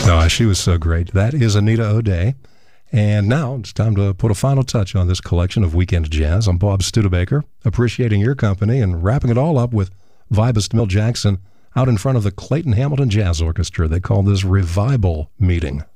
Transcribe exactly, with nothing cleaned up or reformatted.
No, she was so great. That is Anita O'Day. And now it's time to put a final touch on this collection of Weekend Jazz. I'm Bob Studebaker, appreciating your company and wrapping it all up with vibist Mel Jackson out in front of the Clayton Hamilton Jazz Orchestra. They call this Revival Meeting.